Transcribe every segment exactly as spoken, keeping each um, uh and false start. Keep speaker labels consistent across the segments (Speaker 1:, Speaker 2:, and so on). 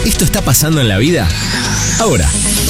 Speaker 1: ¿Esto está pasando en la vida? Ahora.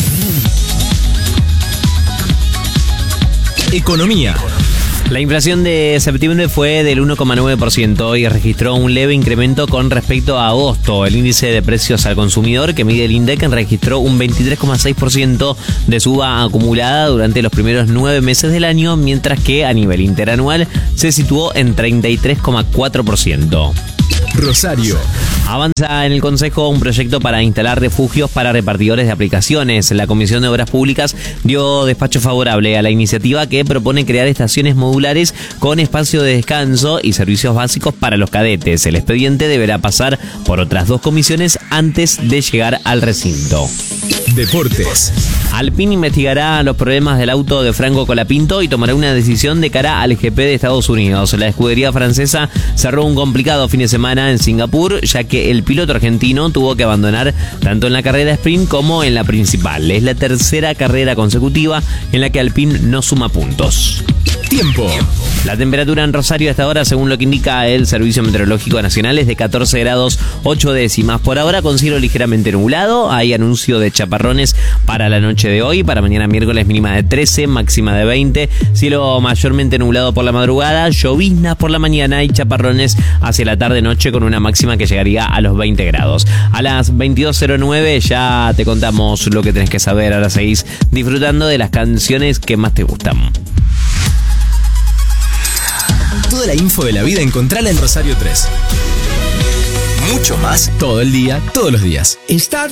Speaker 1: Economía.
Speaker 2: La inflación de septiembre fue del uno coma nueve por ciento y registró un leve incremento con respecto a agosto. El índice de precios al consumidor que mide el INDEC registró un veintitrés coma seis por ciento de suba acumulada durante los primeros nueve meses del año, mientras que a nivel interanual se situó en treinta y tres coma cuatro por ciento.
Speaker 1: Rosario.
Speaker 2: Avanza en el Consejo un proyecto para instalar refugios para repartidores de aplicaciones. La Comisión de Obras Públicas dio despacho favorable a la iniciativa que propone crear estaciones modulares con espacio de descanso y servicios básicos para los cadetes. El expediente deberá pasar por otras dos comisiones antes de llegar al recinto.
Speaker 1: Deportes.
Speaker 2: Alpine investigará los problemas del auto de Franco Colapinto y tomará una decisión de cara al G P de Estados Unidos. La escudería francesa cerró un complicado fin de semana en Singapur, ya que el piloto argentino tuvo que abandonar tanto en la carrera sprint como en la principal. Es la tercera carrera consecutiva en la que Alpine no suma puntos.
Speaker 1: Tiempo.
Speaker 2: La temperatura en Rosario hasta ahora, según lo que indica el Servicio Meteorológico Nacional, es de catorce grados ocho décimas. Por ahora con cielo ligeramente nublado. Hay anuncio de chaparrones para la noche de hoy. Para mañana miércoles mínima de trece, máxima de veinte. Cielo mayormente nublado por la madrugada. Lloviznas por la mañana y chaparrones hacia la tarde-noche con una máxima que llegaría a los veinte grados. A las veintidós cero nueve ya te contamos lo que tenés que saber. Ahora seguís disfrutando de las canciones que más te gustan.
Speaker 1: Toda la info de la vida encontrala en Rosario tres. Mucho más todo el día, todos los días.
Speaker 3: Estar